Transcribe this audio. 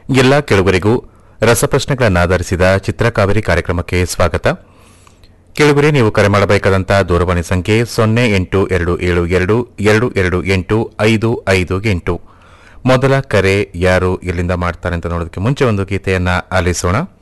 ಎಲ್ಲ ಕೆಳಗರಿಗೂ ರಸಪ್ರಶ್ನೆಗಳನ್ನಾಧರಿಸಿದ ಚಿತ್ರಕಾವೇರಿ ಕಾರ್ಯಕ್ರಮಕ್ಕೆ ಸ್ವಾಗತ. ಕೆಳಗರೆ ನೀವು ಕರೆ ಮಾಡಬೇಕಾದಂತಹ ದೂರವಾಣಿ ಸಂಖ್ಯೆ 082272228558. ಮೊದಲ ಕರೆ ಯಾರು ಎಲ್ಲಿಂದ ಮಾಡ್ತಾರೆ ಅಂತ ನೋಡೋದಕ್ಕೆ ಮುಂಚೆ ಒಂದು ಗೀತೆಯನ್ನ ಆಲಿಸೋಣ.